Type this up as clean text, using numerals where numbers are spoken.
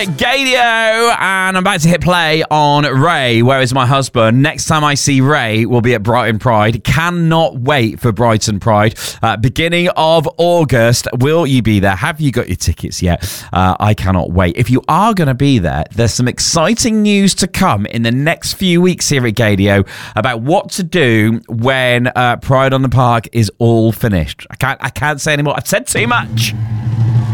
Gadio, and I'm about to hit play on Ray, Where Is My Husband? Next time I see Ray will be at Brighton Pride. Cannot wait for Brighton Pride. Beginning of August. Will you be there? Have you got your tickets yet? I cannot wait. If you are going to be there, there's some exciting news to come in the next few weeks here at Gadio about what to do when Pride on the Park is all finished. I can't say anymore. I've said too much.